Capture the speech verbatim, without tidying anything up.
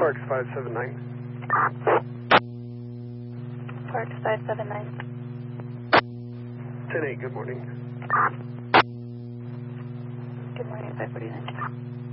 Parks five seven nine. Parks five seven nine. ten eight, good morning. Good morning, five forty-nine.